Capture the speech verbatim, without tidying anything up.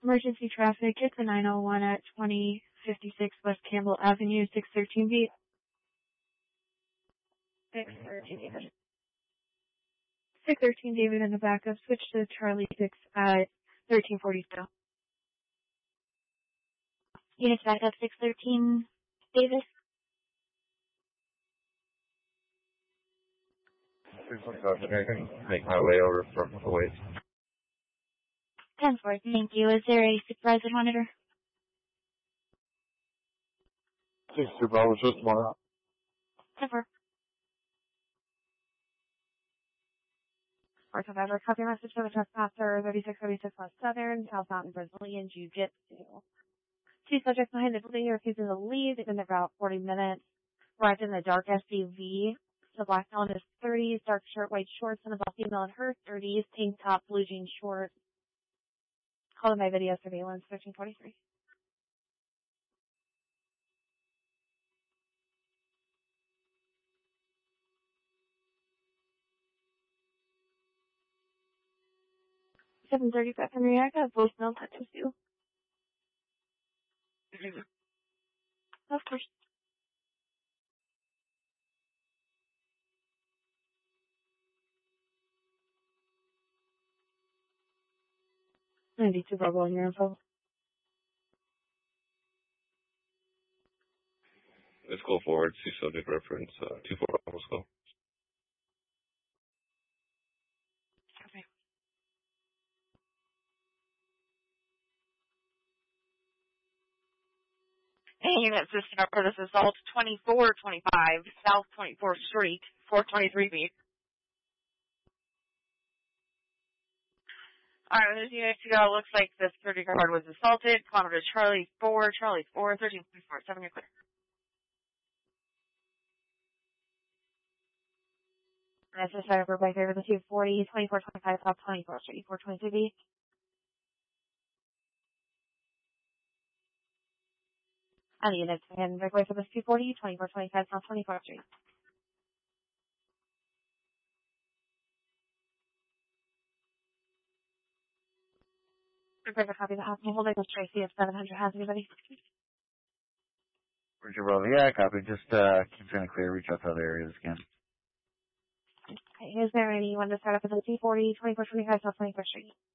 Emergency traffic, it's a nine oh one at twenty fifty-six West Campbell Avenue, six thirteen B. six thirteen David. six thirteen David in the backup. Switch to Charlie six at thirteen forty-two. Units backup six thirteen Davis. Make my way over from Kuwait. ten four, thank you. Is there a supervisor monitor? six two Bravo, just tomorrow. ten four. Our survivor, copy message for the trespasser, thirty-six thirty-six West Southern, South Mountain Brazilian Jiu-Jitsu. Two subjects behind the building refusing to leave. They've been there about forty minutes. Arrived in the dark S U V. The black male in his thirties, dark shirt, white shorts, and a black female in her thirties, pink top, blue jean shorts. Call my video surveillance, thirteen forty-three. seven thirty-five Henrietta, voicemail touches you. Of course. ninety-two Bravo on your info. Let's go forward. See subject reference. Uh, two four. Let's go. Okay. Hey, unit system up for this assault, twenty-four twenty-five South twenty-fourth Street, four twenty-three feet. Alright, this unit to go. Looks like the security guard was assaulted. Kilometer Charlie four, Charlie four, thirteen forty-four, seven, you're clear. That's just right over by favor the two forty, twenty-four twenty-five South twenty-fourth Street, four twenty-two B. And the units again, break away for this two forty, twenty-four twenty-five South twenty-fourth Street. Prepare a copy of the hospital holding with Tracy of seven hundred. How's everybody? Roger, Bravo. Yeah, copy. Just, uh, keep trying to clear, reach out to other areas again. Okay, is there anyone to start up with the two forty, twenty-four twenty-five South twenty-first Street?